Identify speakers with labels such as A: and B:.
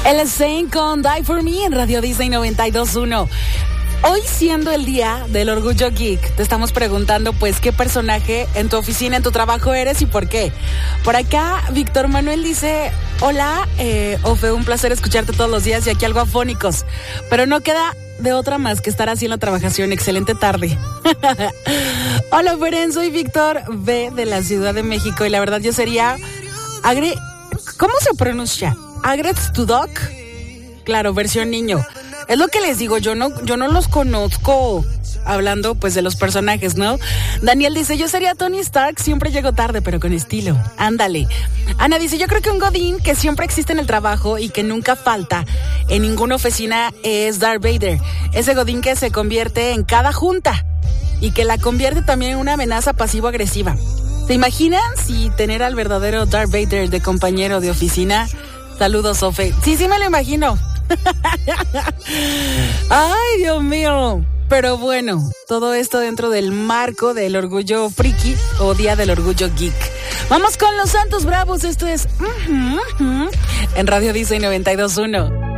A: El Zayn con Die For Me en Radio Disney 92.1. Hoy, siendo el día del Orgullo Geek, te estamos preguntando pues qué personaje en tu oficina, en tu trabajo eres y por qué. Por acá Víctor Manuel dice: hola, Ofe, un placer escucharte todos los días y aquí algo afónicos, pero no queda de otra más que estar así en la trabajación. Excelente tarde. Hola, Feren, soy Víctor B de la Ciudad de México y la verdad yo sería ¿cómo se pronuncia? ¿Agretz to Doc? Claro, versión niño. Es lo que les digo, yo no los conozco, hablando pues de los personajes, ¿no? Daniel dice: yo sería Tony Stark, siempre llego tarde, pero con estilo. Ándale. Ana dice: yo creo que un godín que siempre existe en el trabajo y que nunca falta en ninguna oficina es Darth Vader. Ese godín que se convierte en cada junta y que la convierte también en una amenaza pasivo-agresiva. ¿Se imaginan si tener al verdadero Darth Vader de compañero de oficina? Saludos, Sofe. Sí, me lo imagino. Ay, Dios mío. Pero bueno, todo esto dentro del marco del orgullo friki o Día del Orgullo Geek. Vamos con los Santos Bravos. Esto es en Radio Disney 92.1.